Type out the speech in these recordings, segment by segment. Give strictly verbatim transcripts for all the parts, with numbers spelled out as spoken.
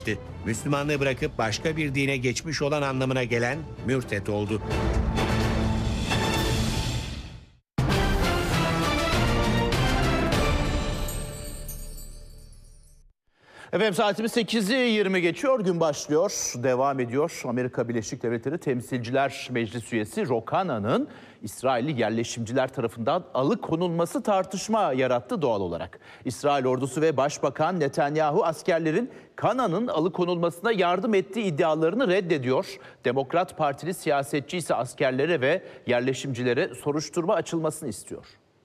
Müslümanlığı bırakıp başka bir dine geçmiş olan anlamına gelen mürtet oldu. Efendim saatimiz sekizi yirmi geçiyor, gün başlıyor, devam ediyor. Amerika Birleşik Devletleri Temsilciler Meclisi üyesi Ro Khana'nın İsrailli yerleşimciler tarafından alıkonulması tartışma yarattı doğal olarak. İsrail ordusu ve Başbakan Netanyahu askerlerin Khana'nın alıkonulmasına yardım ettiği iddialarını reddediyor. Demokrat Partili siyasetçi ise askerlere ve yerleşimcilere soruşturma açılmasını istiyor.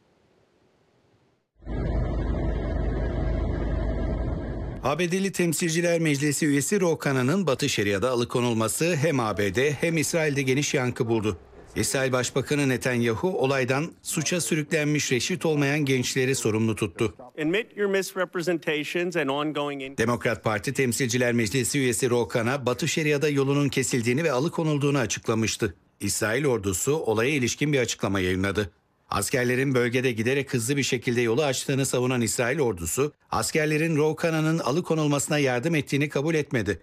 A B D'li Temsilciler Meclisi üyesi Ro Khana'nın Batı Şeria'da alıkonulması hem A B D hem İsrail'de geniş yankı buldu. İsrail Başbakanı Netanyahu olaydan suça sürüklenmiş reşit olmayan gençleri sorumlu tuttu. Demokrat Parti Temsilciler Meclisi üyesi Ro Khan'a Batı Şeria'da yolunun kesildiğini ve alıkonulduğunu açıklamıştı. İsrail ordusu olaya ilişkin bir açıklama yayınladı. Askerlerin bölgede giderek hızlı bir şekilde yolu açtığını savunan İsrail ordusu, askerlerin Ro Khana'nın alıkonulmasına yardım ettiğini kabul etmedi.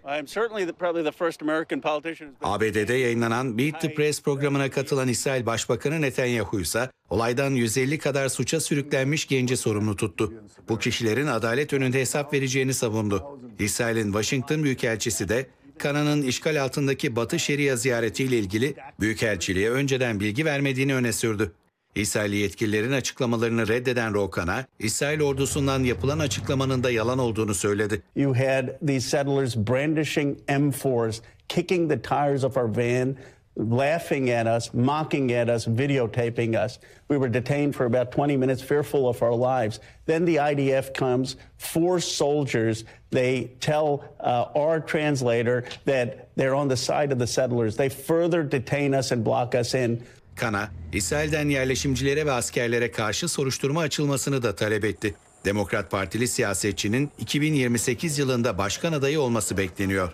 A B D'de yayınlanan Beat the Press programına katılan İsrail Başbakanı Netanyahu ise olaydan yüz elli kadar suça sürüklenmiş genci sorumlu tuttu. Bu kişilerin adalet önünde hesap vereceğini savundu. İsrail'in Washington Büyükelçisi de Khana'nın işgal altındaki Batı Şeria ziyaretiyle ilgili Büyükelçiliğe önceden bilgi vermediğini öne sürdü. İsrailli yetkililerin açıklamalarını reddeden Ro Khan'a, İsrail ordusundan yapılan açıklamanın da yalan olduğunu söyledi. You had these settlers brandishing M fours, kicking the tires of our van, laughing at us, mocking at us, videotaping us. We were detained for about twenty minutes, fearful of our lives. Then the I D F comes, four soldiers. They tell uh, our translator that they're on the side of the settlers. They further detain us and block us in. Khan'a, İsrail'den yerleşimcilere ve askerlere karşı soruşturma açılmasını da talep etti. Demokrat Partili siyasetçinin iki bin yirmi sekiz yılında başkan adayı olması bekleniyor.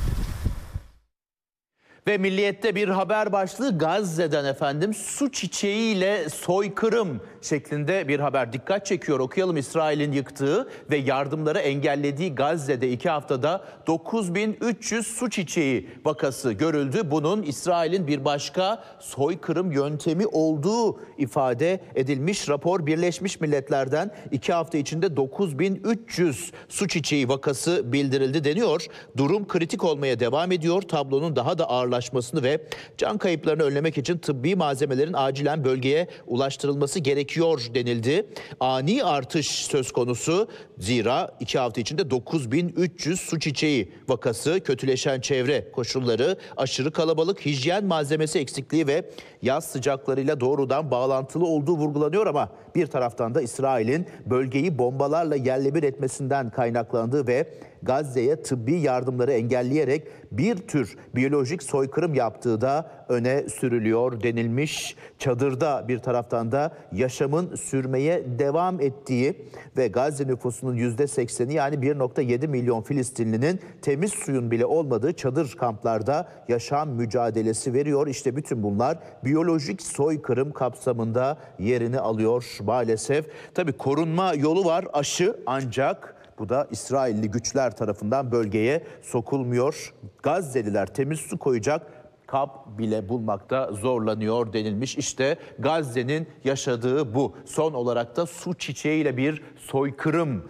Ve Milliyet'te bir haber başlığı Gazze'den efendim, su çiçeğiyle soykırım şeklinde bir haber dikkat çekiyor. Okuyalım. İsrail'in yıktığı ve yardımları engellediği Gazze'de iki haftada dokuz bin üç yüz su çiçeği vakası görüldü. Bunun İsrail'in bir başka soykırım yöntemi olduğu ifade edilmiş. Rapor Birleşmiş Milletler'den iki hafta içinde dokuz bin üç yüz su çiçeği vakası bildirildi deniyor. Durum kritik olmaya devam ediyor. Tablonun daha da ağırlaşmasını ve can kayıplarını önlemek için tıbbi malzemelerin acilen bölgeye ulaştırılması gerekiyor denildi. Ani artış söz konusu. Zira iki hafta içinde dokuz bin üç yüz su çiçeği vakası, kötüleşen çevre koşulları, aşırı kalabalık, hijyen malzemesi eksikliği ve yaz sıcaklarıyla doğrudan bağlantılı olduğu vurgulanıyor ama bir taraftan da İsrail'in bölgeyi bombalarla yerle bir etmesinden kaynaklandığı ve Gazze'ye tıbbi yardımları engelleyerek bir tür biyolojik soykırım yaptığı da öne sürülüyor denilmiş. Çadırda bir taraftan da yaşamın sürmeye devam ettiği ve Gazze nüfusunun yüzde sekseni yani bir nokta yedi milyon Filistinlinin temiz suyun bile olmadığı çadır kamplarda yaşam mücadelesi veriyor. İşte bütün bunlar biyolojik soykırım kapsamında yerini alıyor maalesef. Tabii korunma yolu var, aşı, ancak bu da İsrailli güçler tarafından bölgeye sokulmuyor. Gazze'liler temiz su koyacak kap bile bulmakta zorlanıyor denilmiş. İşte Gazze'nin yaşadığı bu. Son olarak da su çiçeğiyle bir soykırım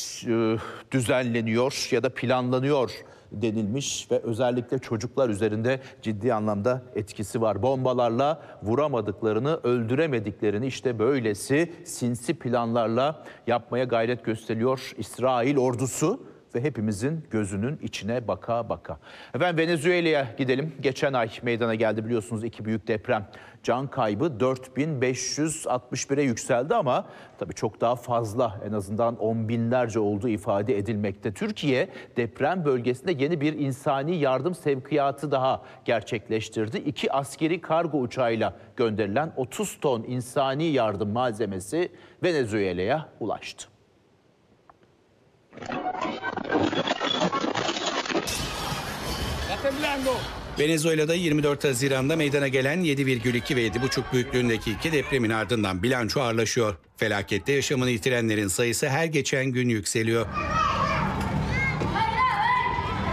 düzenleniyor ya da planlanıyor denilmiş ve özellikle çocuklar üzerinde ciddi anlamda etkisi var. Bombalarla vuramadıklarını, öldüremediklerini işte böylesi sinsi planlarla yapmaya gayret gösteriyor İsrail ordusu ve hepimizin gözünün içine baka baka. Efendim Venezuela'ya gidelim. Geçen ay meydana geldi biliyorsunuz iki büyük deprem. Can kaybı dört bin beş yüz altmış bire yükseldi ama tabii çok daha fazla, en azından on binlerce olduğu ifade edilmekte. Türkiye deprem bölgesinde yeni bir insani yardım sevkiyatı daha gerçekleştirdi. İki askeri kargo uçağıyla gönderilen otuz ton insani yardım malzemesi Venezuela'ya ulaştı. Venezuela'da yirmi dört Haziran'da meydana gelen yedi virgül iki ve yedi buçuk büyüklüğündeki iki depremin ardından bilanço ağırlaşıyor. Felakette yaşamını yitirenlerin sayısı her geçen gün yükseliyor.